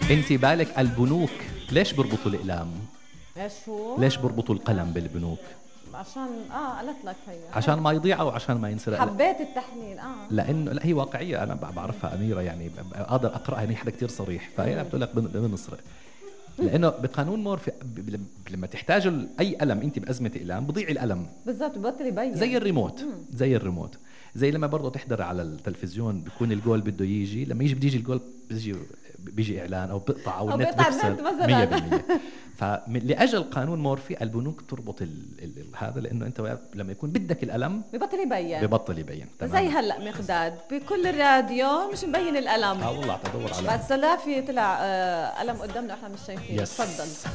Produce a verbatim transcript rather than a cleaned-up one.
انت بالك البنوك ليش بربطوا الاقلام؟ ايش هو؟ ليش بربطوا القلم بالبنوك؟ عشان اه قالت لك هي عشان ما يضيع او عشان ما ينسرق؟ حبيت التحليل. اه لانه لا، هي واقعيه، انا بعرفها اميره، يعني اقدر اقراها، هي حدا كتير صريح، فهي بتقول لك بنسرق. لانه بقانون مورفي لما تحتاج اي قلم انت بازمه اقلام بضيع القلم بالضبط، ببطل يبين زي الريموت. زي الريموت زي لما برضه تحضر على التلفزيون بيكون الجول بده يجي، لما يجي بده يجي الجول بيجي بيجي اعلان او بيقطع او, او النت بيقطع بيفصل النت مثلا. مية بالمية. فلاجل قانون مورفي البنوك تربط ال ال هذا، لانه انت لما يكون بدك القلم ببطل يبين ببطل يبين. تمام. زي هلا مقداد بكل الراديو مش مبين القلم. اه والله تدور على بس لا، في طلع آه قلم قدامنا احنا مش شايفين. تفضل.